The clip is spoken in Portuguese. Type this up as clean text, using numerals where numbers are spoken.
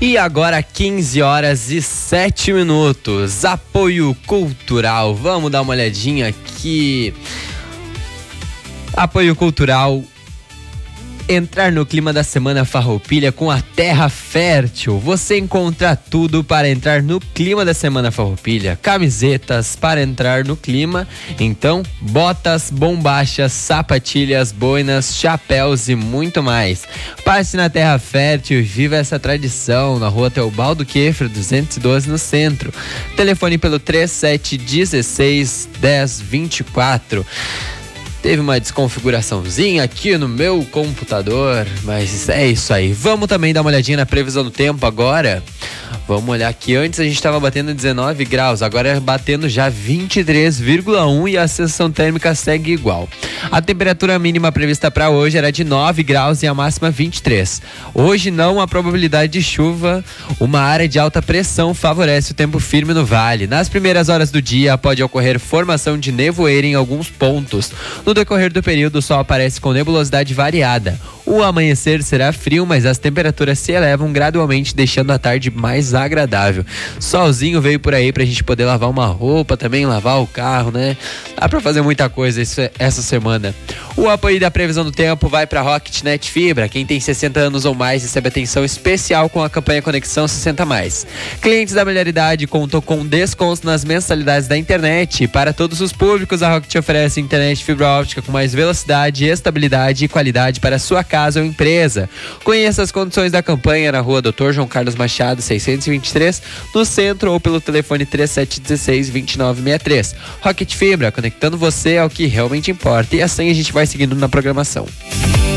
E agora 15 horas e 7 minutos. Apoio cultural. Vamos dar uma olhadinha aqui. Apoio cultural. Entrar no clima da Semana Farroupilha com a Terra Fértil. Você encontra tudo para entrar no clima da Semana Farroupilha. Camisetas para entrar no clima. Então, botas, bombachas, sapatilhas, boinas, chapéus e muito mais. Passe na Terra Fértil e viva essa tradição na rua Teobaldo Keffer, 212 no centro. Telefone pelo 3716 1024. Teve uma desconfiguraçãozinha aqui no meu computador, mas é isso aí. Vamos também dar uma olhadinha na previsão do tempo agora. Vamos olhar aqui, antes a gente estava batendo 19 graus, agora é batendo já 23,1 e a sensação térmica segue igual. A temperatura mínima prevista para hoje era de 9 graus e a máxima 23. Hoje não há probabilidade de chuva, uma área de alta pressão favorece o tempo firme no vale. Nas primeiras horas do dia pode ocorrer formação de nevoeiro em alguns pontos. No decorrer do período o sol aparece com nebulosidade variada. O amanhecer será frio, mas as temperaturas se elevam gradualmente, deixando a tarde mais agradável. Solzinho veio por aí pra gente poder lavar uma roupa, também lavar o carro, né? Dá pra fazer muita coisa essa semana. O apoio da previsão do tempo vai pra Rocketnet Fibra. Quem tem 60 anos ou mais recebe atenção especial com a campanha Conexão 60+. Clientes da melhor idade contam com descontos nas mensalidades da internet. Para todos os públicos, a Rocket oferece internet fibra óptica com mais velocidade, estabilidade e qualidade para sua casa ou empresa. Conheça as condições da campanha na rua Dr. João Carlos Machado, 623, no centro, ou pelo telefone 3716-2963. Rocket Fibra, conectando você ao que realmente importa. E assim a gente vai seguindo na programação.